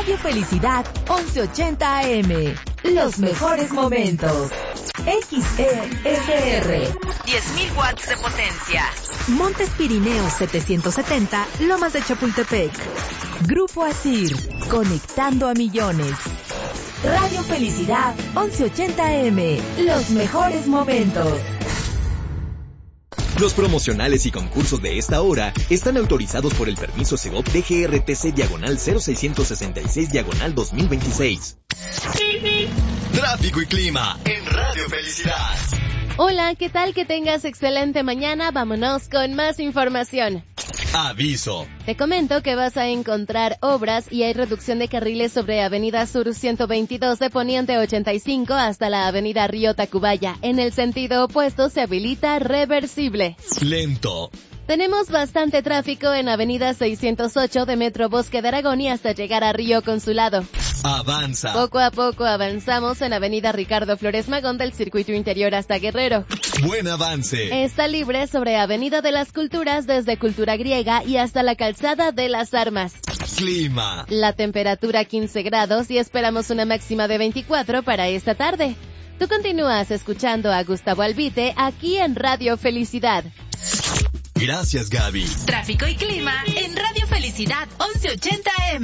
Radio Felicidad 1180 AM. Los mejores momentos. XESR. 10.000 watts de potencia. Montes Pirineos 770, Lomas de Chapultepec. Grupo Asir, conectando a millones. Radio Felicidad 1180 AM. Los mejores momentos. Los promocionales y concursos de esta hora están autorizados por el permiso Segov DGRTC/0666/2026. Tráfico y clima en Radio Felicidad. Hola, ¿qué tal? Que tengas excelente mañana. Vámonos con más información. Aviso. Te comento que vas a encontrar obras y hay reducción de carriles sobre Avenida Sur 122 de Poniente 85 hasta la Avenida Río Tacubaya. En el sentido opuesto se habilita reversible. Lento. Tenemos bastante tráfico en Avenida 608 de Metro Bosque de Aragón y hasta llegar a Río Consulado. Avanza. Poco a poco avanzamos en Avenida Ricardo Flores Magón del Circuito Interior hasta Guerrero. Buen avance. Está libre sobre Avenida de las Culturas desde Cultura Griega y hasta la Calzada de las Armas. Clima. La temperatura 15 grados y esperamos una máxima de 24 para esta tarde. Tú continúas escuchando a Gustavo Albite aquí en Radio Felicidad. Gracias, Gaby. Tráfico y clima en Radio Felicidad 1180 AM.